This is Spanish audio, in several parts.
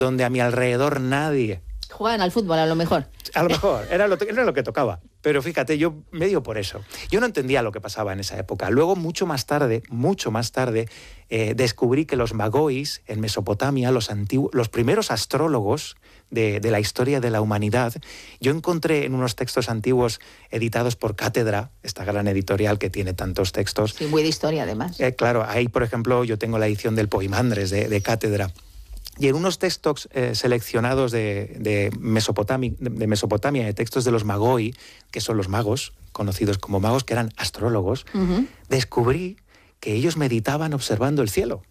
donde a mi alrededor nadie... Juegan al fútbol, a lo mejor. A lo mejor, era lo que tocaba. Pero fíjate, yo me dio por eso. Yo no entendía lo que pasaba en esa época. Luego, mucho más tarde, descubrí que los magois en Mesopotamia, los primeros astrólogos de la historia de la humanidad, yo encontré en unos textos antiguos editados por Cátedra, esta gran editorial que tiene tantos textos. Sí, muy de historia, además. Claro, ahí, por ejemplo, yo tengo la edición del Poimandres de Cátedra. Y en unos textos seleccionados de Mesopotamia, de textos de los magoi, que son los magos, conocidos como magos, que eran astrólogos, descubrí que ellos meditaban observando el cielo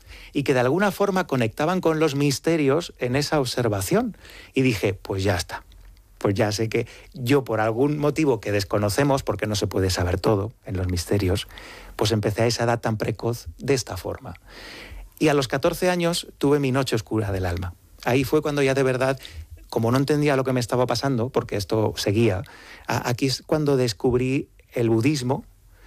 y que de alguna forma conectaban con los misterios en esa observación. Y dije, pues ya está. Pues ya sé que yo, por algún motivo que desconocemos, porque no se puede saber todo en los misterios, pues empecé a esa edad tan precoz de esta forma. Y a los 14 años tuve mi noche oscura del alma. Ahí fue cuando ya de verdad, como no entendía lo que me estaba pasando, porque esto seguía, aquí es cuando descubrí el budismo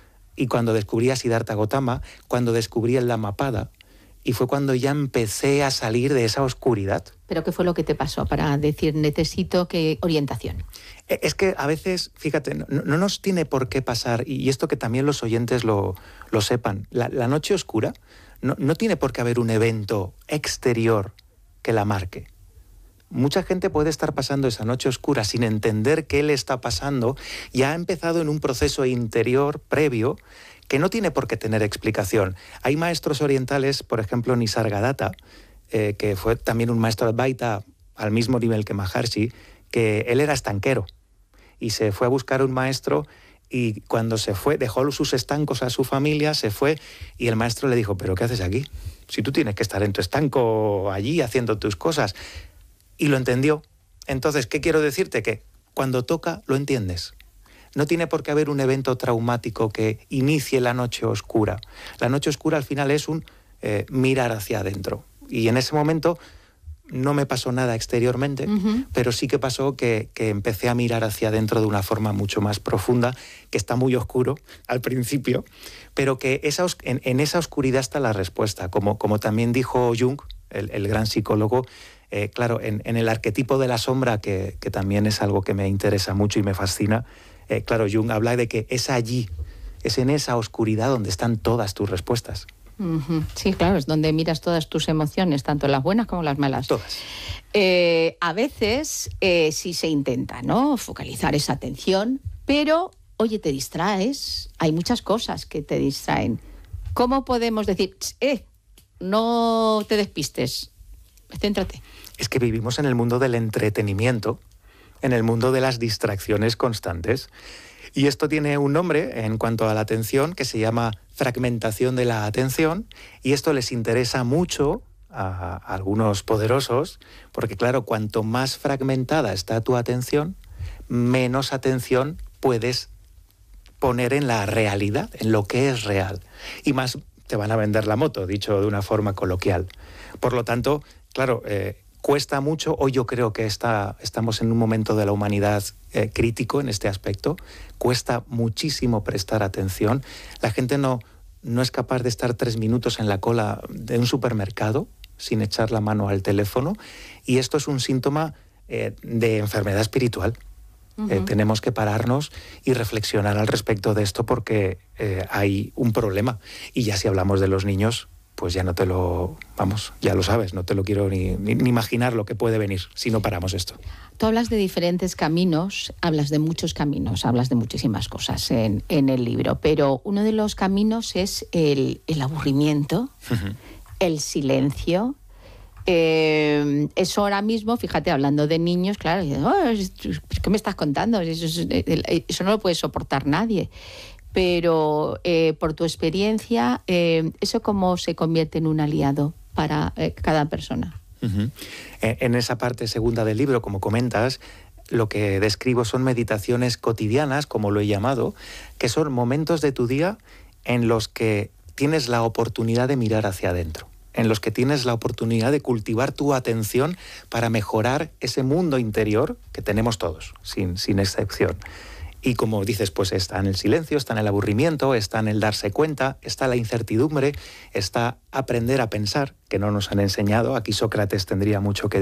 y cuando descubrí a Siddhartha Gautama, cuando descubrí el Dhammapada, y fue cuando ya empecé a salir de esa oscuridad. ¿Pero qué fue lo que te pasó para decir, necesito orientación? Es que a veces, fíjate, no nos tiene por qué pasar, y esto que también los oyentes lo sepan, la noche oscura no tiene por qué haber un evento exterior que la marque. Mucha gente puede estar pasando esa noche oscura sin entender qué le está pasando y ha empezado en un proceso interior previo que no tiene por qué tener explicación. Hay maestros orientales, por ejemplo Nisargadatta, que fue también un maestro Advaita al mismo nivel que Maharshi, que él era estanquero y se fue a buscar un maestro. Y cuando se fue, dejó sus estancos a su familia, se fue y el maestro le dijo, ¿pero qué haces aquí? Si tú tienes que estar en tu estanco allí haciendo tus cosas. Y lo entendió. Entonces, ¿qué quiero decirte? Que cuando toca, lo entiendes. No tiene por qué haber un evento traumático que inicie la noche oscura. La noche oscura al final es un mirar hacia adentro. Y en ese momento no me pasó nada exteriormente, pero sí que pasó que empecé a mirar hacia adentro de una forma mucho más profunda, que está muy oscuro al principio, pero que en esa oscuridad está la respuesta. Como también dijo Jung, el gran psicólogo, claro, en el arquetipo de la sombra, que también es algo que me interesa mucho y me fascina, claro, Jung habla de que es allí, es en esa oscuridad donde están todas tus respuestas. Sí, claro, es donde miras todas tus emociones, tanto las buenas como las malas. Todas. A veces sí se intenta, ¿no?, focalizar esa atención, pero, oye, te distraes, hay muchas cosas que te distraen. ¿Cómo podemos decir, no te despistes, céntrate? Es que vivimos en el mundo del entretenimiento, en el mundo de las distracciones constantes. Y esto tiene un nombre en cuanto a la atención que se llama fragmentación de la atención, y esto les interesa mucho a algunos poderosos, porque claro, cuanto más fragmentada está tu atención, menos atención puedes poner en la realidad, en lo que es real, y más te van a vender la moto, dicho de una forma coloquial. Por lo tanto, claro, cuesta mucho. Hoy yo creo que estamos en un momento de la humanidad crítico en este aspecto. Cuesta muchísimo prestar atención. La gente no es capaz de estar 3 minutos en la cola de un supermercado sin echar la mano al teléfono. Y esto es un síntoma de enfermedad espiritual. Tenemos que pararnos y reflexionar al respecto de esto porque hay un problema. Y ya si hablamos de los niños, pues ya no te lo... Vamos, ya lo sabes, no te lo quiero ni imaginar lo que puede venir si no paramos esto. Tú hablas de diferentes caminos, hablas de muchos caminos, hablas de muchísimas cosas en el libro, pero uno de los caminos es el aburrimiento, el silencio. Eso ahora mismo, fíjate, hablando de niños, claro, ¿qué me estás contando? Eso no lo puede soportar nadie. Pero por tu experiencia, ¿eso cómo se convierte en un aliado para cada persona? En esa parte segunda del libro, como comentas, lo que describo son meditaciones cotidianas, como lo he llamado, que son momentos de tu día en los que tienes la oportunidad de mirar hacia adentro, en los que tienes la oportunidad de cultivar tu atención para mejorar ese mundo interior que tenemos todos, sin excepción. Y como dices, pues está en el silencio, está en el aburrimiento, está en el darse cuenta, está la incertidumbre, está aprender a pensar, que no nos han enseñado. Aquí Sócrates tendría mucho que